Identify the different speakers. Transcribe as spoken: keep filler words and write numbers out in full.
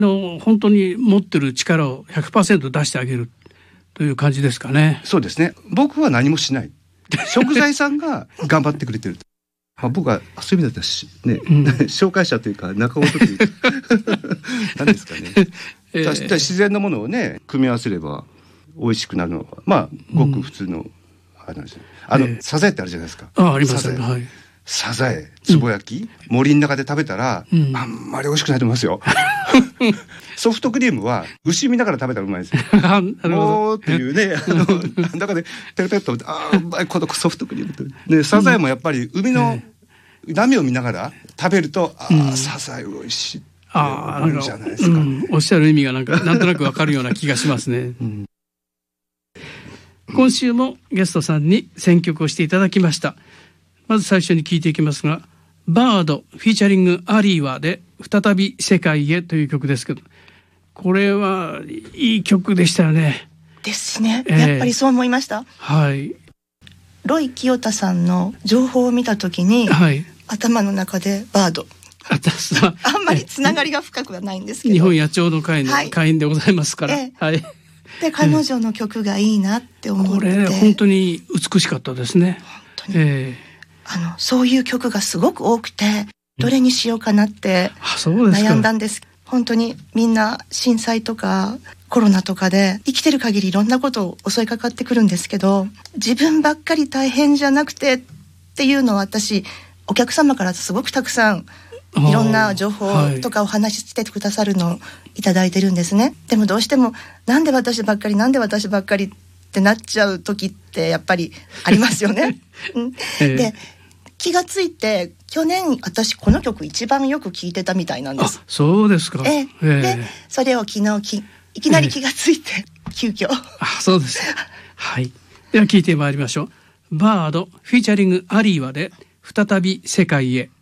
Speaker 1: の本当に持ってる力を ひゃくパーセント 出してあげるという感じですかね。
Speaker 2: そうですね。僕は何もしない。食材さんが頑張ってくれてる。まあ、僕はそういう意味だったらし、ね、うん、紹介者というか仲人というか何ですかね、えー、自然のものをね組み合わせれば美味しくなるのはまあごく普通の、うん、あの、あの、えー、サザエってあるじゃないですか。
Speaker 1: あ、ありますね。はい。
Speaker 2: サザエ、つぼ焼き、うん、森の中で食べたら、うん、あんまり美味しくないと思いますよ。ソフトクリームは牛見ながら食べたらうまいですよ。おーっていうね、あのなんだかでペロペロっとあーうまいこのソフトクリームとね、サザエもやっぱり海の波を見ながら食べると、あー、うん、サザエ美味しい。ああ、なんか、ね、うん、
Speaker 1: おっしゃる意味がなんかなんとなくわかるような気がしますね。うん、今週もゲストさんに選曲をしていただきました。まず最初に聴いていきますが、バードフィーチャリングアリーワで再び世界へという曲ですけど、これはいい曲でしたよね。
Speaker 3: ですね、えー、やっぱりそう思いました。
Speaker 1: はい。
Speaker 3: ロイ清田さんの情報を見たときに、はい、頭の中でバードあんまりつながりが深くはないんですけど、
Speaker 1: 日本野鳥の会の会員でございますから、
Speaker 3: えーはい、で彼女の曲がいいなって思って、
Speaker 1: これ本当に美しかったですね。
Speaker 3: 本当に、えー、あのそういう曲がすごく多くて、どれにしようかなって悩んだんです。本当にみんな震災とかコロナとかで生きてる限りいろんなことを襲いかかってくるんですけど、自分ばっかり大変じゃなくてっていうのを私お客様からすごくたくさんいろんな情報とかお話ししてくださるのをいただいてるんですね、はい、でもどうしてもなんで私ばっかりなんで私ばっかりってなっちゃう時ってやっぱりありますよね、うんえー、で気がついて去年私この曲一番よく聴いてたみたいなんです。
Speaker 1: あ、そうですか。
Speaker 3: えーえー、でそれを昨日きいきなり気がついて、えー、急遽
Speaker 1: あ、そうです。はい、では聴いてまいりましょう。バードフィーチャリングアリーワで再び世界へ。